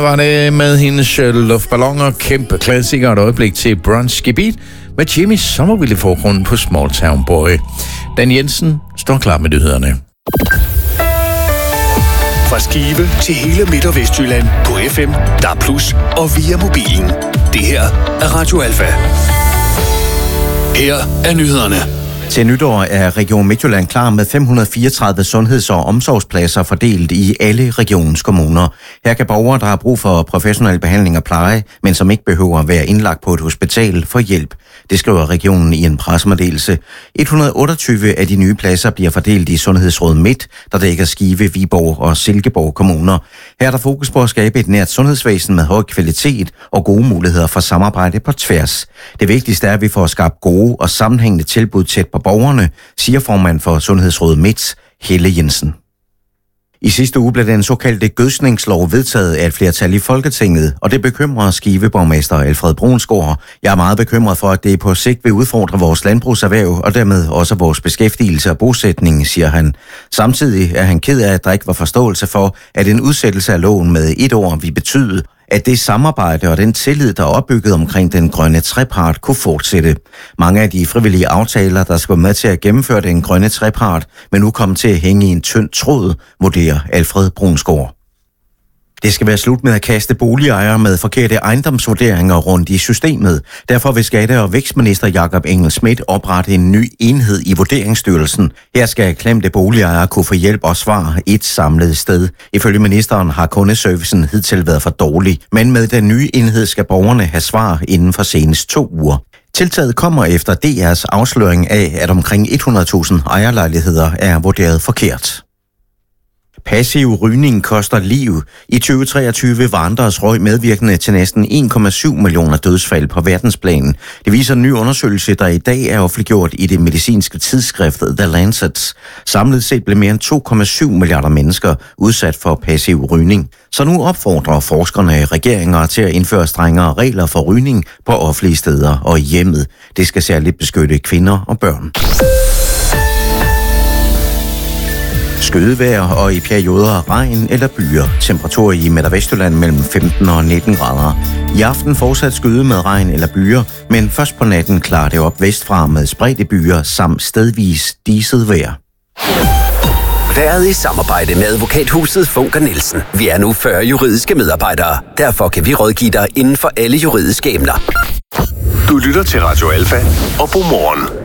Var det med hendes luftballoner, kæmpe klassiker og et øjeblik til Brunch Gebit med Jimmys sommervilde forgrund på Small Town Boy. Dan Jensen står klar med nyhederne. Fra Skive til hele Midt- og Vestjylland på FM, DAB+ og via mobilen. Det her er Radio Alfa. Her er nyhederne. Til nytår er Region Midtjylland klar med 534 sundheds- og omsorgspladser fordelt i alle regionens kommuner. Her kan borgere, der har brug for professionel behandling og pleje, men som ikke behøver at være indlagt på et hospital, få hjælp. Det skriver regionen i en pressemeddelelse. 128 af de nye pladser bliver fordelt i Sundhedsråd Midt, der dækker Skive, Viborg og Silkeborg kommuner. Her er der fokus på at skabe et nært sundhedsvæsen med høj kvalitet og gode muligheder for samarbejde på tværs. Det vigtigste er, at vi får skabt gode og sammenhængende tilbud tæt på borgerne, siger formand for Sundhedsråd Midt, Helle Jensen. I sidste uge blev den såkaldte gødsningslov vedtaget af et flertal i Folketinget, og det bekymrer Skive-borgmester Alfred Brunsgaard. Jeg er meget bekymret for, at det på sigt vil udfordre vores landbrugserhverv og dermed også vores beskæftigelse og bosætning, siger han. Samtidig er han ked af, at der ikke var forståelse for, at en udsættelse af loven med 1 år vil betyde, at det samarbejde og den tillid, der er opbygget omkring den grønne trepart, kunne fortsætte. Mange af de frivillige aftaler, der skal være med til at gennemføre den grønne trepart, men nu kommer til at hænge i en tynd tråd, vurderer Alfred Brunsgaard. Det skal være slut med at kaste boligejere med forkerte ejendomsvurderinger rundt i systemet. Derfor vil skatte- og vækstminister Jakob Engel-Schmidt oprette en ny enhed i Vurderingsstyrelsen. Her skal klemte boligejere kunne få hjælp og svar et samlet sted. Ifølge ministeren har kundeservicen hidtil været for dårlig, men med den nye enhed skal borgerne have svar inden for senest 2 uger. Tiltaget kommer efter DR's afsløring af, at omkring 100.000 ejerlejligheder er vurderet forkert. Passiv rygning koster liv. I 2023 var andres røg medvirkende til næsten 1,7 millioner dødsfald på verdensplan. Det viser en ny undersøgelse, der i dag er offentliggjort i det medicinske tidsskrift The Lancet. Samlet set blev mere end 2,7 milliarder mennesker udsat for passiv rygning. Så nu opfordrer forskerne regeringer til at indføre strengere regler for rygning på offentlige steder og i hjemmet. Det skal særligt beskytte kvinder og børn. Skødevejr og i perioder regn eller byer. Temperaturer i Midt- og Vestjylland mellem 15 og 19 grader. I aften fortsat skyde med regn eller byer, men først på natten klarer det op vestfra med spredte byer samt stedvis diset vejr. Været i samarbejde med Advokathuset Funker Nielsen. Vi er nu 40 juridiske medarbejdere. Derfor kan vi rådgive dig inden for alle juridiske emner. Du lytter til Radio Alfa og Godmorgen.